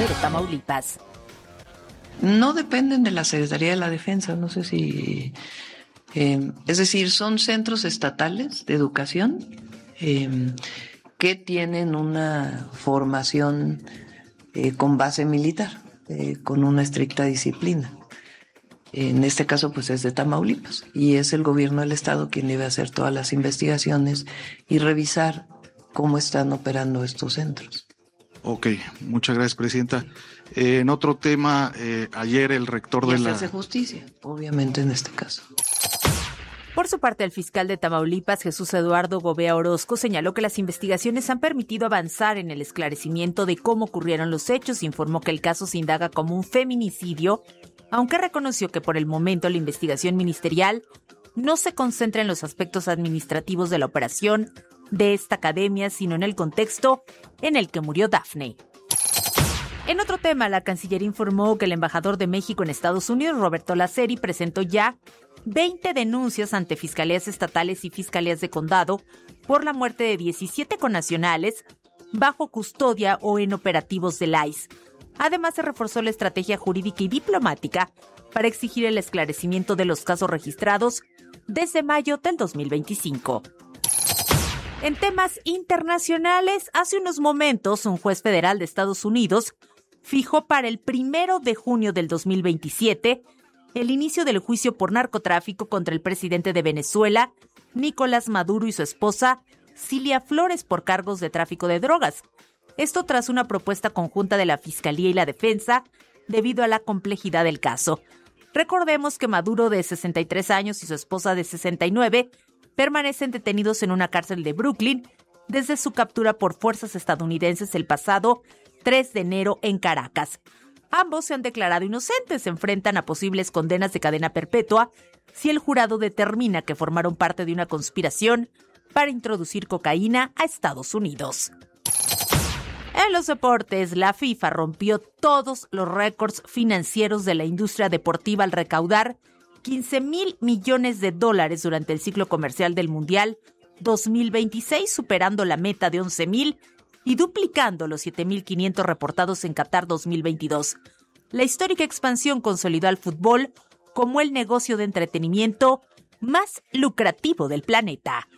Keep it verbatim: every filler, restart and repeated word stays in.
de Tamaulipas. No dependen de la Secretaría de la Defensa, no sé si... Eh, es decir, son centros estatales de educación eh, que tienen una formación eh, con base militar, eh, con una estricta disciplina. En este caso, pues es de Tamaulipas y es el gobierno del estado quien debe hacer todas las investigaciones y revisar cómo están operando estos centros. Ok, muchas gracias, Presidenta. Eh, en otro tema, eh, ayer el rector y de la... hacerse justicia, obviamente en este caso. Por su parte, el fiscal de Tamaulipas, Jesús Eduardo Gobea Orozco, señaló que las investigaciones han permitido avanzar en el esclarecimiento de cómo ocurrieron los hechos. Informó que el caso se indaga como un feminicidio, aunque reconoció que por el momento la investigación ministerial no se concentra en los aspectos administrativos de la operación de esta academia, sino en el contexto en el que murió Dafne. En otro tema, la Cancillería informó que el embajador de México en Estados Unidos, Roberto Laceri, presentó ya veinte denuncias ante fiscalías estatales y fiscalías de condado por la muerte de diecisiete connacionales bajo custodia o en operativos del I C E. Además, se reforzó la estrategia jurídica y diplomática para exigir el esclarecimiento de los casos registrados desde mayo del dos mil veinticinco. En temas internacionales, hace unos momentos, un juez federal de Estados Unidos fijó para el primero de junio del dos mil veintisiete el inicio del juicio por narcotráfico contra el presidente de Venezuela, Nicolás Maduro, y su esposa, Cilia Flores, por cargos de tráfico de drogas. Esto tras una propuesta conjunta de la Fiscalía y la Defensa, debido a la complejidad del caso. Recordemos que Maduro, de sesenta y tres años, y su esposa, de sesenta y nueve, permanecen detenidos en una cárcel de Brooklyn desde su captura por fuerzas estadounidenses el pasado tres de enero en Caracas. Ambos se han declarado inocentes, se enfrentan a posibles condenas de cadena perpetua si el jurado determina que formaron parte de una conspiración para introducir cocaína a Estados Unidos. En los deportes, la FIFA rompió todos los récords financieros de la industria deportiva al recaudar quince mil millones de dólares durante el ciclo comercial del Mundial dos mil veintiséis, superando la meta de once mil y duplicando los siete mil quinientos reportados en Qatar dos mil veintidós. La histórica expansión consolidó al fútbol como el negocio de entretenimiento más lucrativo del planeta.